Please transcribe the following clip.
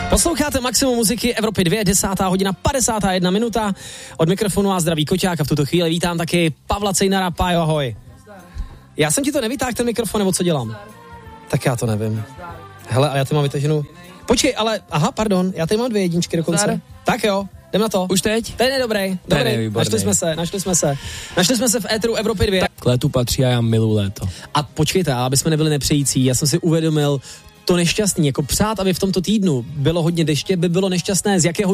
Posloucháte Maximum muziky Evropy 2, 10:51. Od mikrofonu a zdraví Koťák a v tuto chvíli vítám taky Pavla Cejnara. Pájo, ahoj. Já jsem ti to nevytáhl ten mikrofon, nebo co dělám? Tak já to nevím. Hele, ale já tady mám vytaženou... Počkej, ale, pardon, já tady mám 2 jedničky dokonce. Zdar. Tak jo, jdem na to. Už teď? Ten je dobrý. Našli jsme se v éteru Evropy 2. K létu patří a já miluji léto. A počkejte, aby jsme nebyli nepřející, já jsem si uvědomil to nešťastný, jako přát, aby v tomto týdnu bylo hodně deště, by bylo nešťastné z jakého